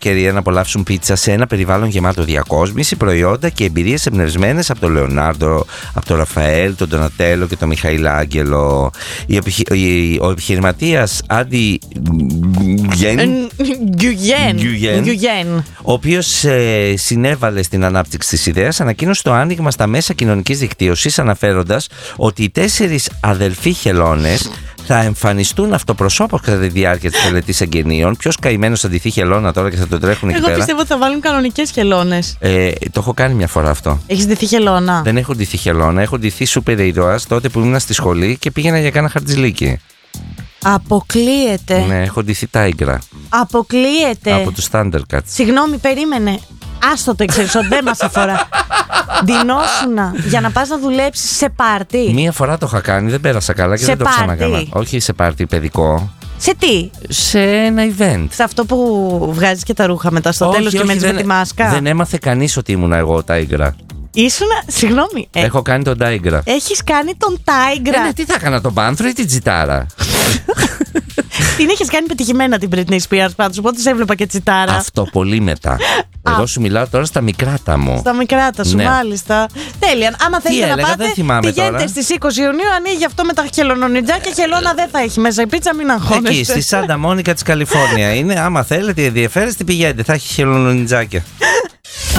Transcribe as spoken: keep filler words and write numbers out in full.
ευκαιρία να απολαύσουν πίτσα σε ένα περιβάλλον γεμάτο διακόσμηση, προϊόντα και εμπειρίες εμπνευσμένες από τον Λεωνάρντο, από τον Ραφαέλ, τον Ντονατέλο και τον Μιχαηλάγγελο. Ο επιχειρηματίας Άντι Γκιουγέν, ο οποίος ε, συνέβαλε στην ανάπτυξη της ιδέας, ανακοίνωσε το άνοιγμα στα μέσα κοινωνικής δικτύωσης, αναφέροντας ότι οι τέσσερις αδελφοί χελώνες θα εμφανιστούν αυτοπροσώπως κατά τη διάρκεια της τελετής εγγενείων. Ποιος καημένος θα ντυθεί χελώνα τώρα και θα τον τρέχουν εκεί Εγώ πέρα? Εγώ πιστεύω ότι θα βάλουν κανονικές χελώνες. Ε, το έχω κάνει μια φορά αυτό. Έχεις ντυθεί χελώνα? Δεν έχω ντυθεί χελώνα. Έχω ντυθεί σούπερ ήρωας τότε που ήμουν στη σχολή και πήγαινα για κάνα χαρτζηλίκι. Αποκλείεται. Ναι, έχω ντυθεί τάιγκρα. Αποκλείεται. Από τους Thundercats. Συγγνώμη, περίμενε. Άστο το εξελισσό, δεν μας αφορά. Ντυνόσουνα για να πας να δουλέψεις σε πάρτι. Μία φορά το είχα κάνει, δεν πέρασα καλά και σε δεν το ξανακάνα. πάρτι. Όχι σε πάρτι παιδικό. Σε τι? Σε ένα event. Σε αυτό που βγάζεις και τα ρούχα μετά στο τέλος και μένεις με τη μάσκα. Δεν έμαθε κανείς ότι ήμουν εγώ τάιγκρα. Ήσουνα, συγγνώμη. Ε, Έχω κάνει τον τάιγκρα. Έχεις κάνει τον τάιγκρα. Ε, ναι, τι θα έκανα, τον πάνθρο ή την τσιτάρα? Την έχεις κάνει πετυχημένα την Britney Spears πάντως, οπότε σε έβλεπα και τσιτάρα. Αυτό πολύ μετά. Εγώ σου μιλάω τώρα στα μικράτα μου. Στα μικράτα σου, ναι. Μάλιστα. Τέλεια. Άμα θέλετε έλεγα, να πάτε, πηγαίνετε τώρα. στις είκοσι Ιουνίου. Ανοίγει αυτό με τα χελωνονιτζάκια. Χελώνα δεν θα έχει μέσα η πίτσα, μην αγχώνεστε. Εκεί, στη Σάντα Μόνικα της Καλιφόρνια είναι. Άμα θέλετε, ενδιαφέρεστε, πηγαίνετε. Θα έχει χελωνονιτζάκια.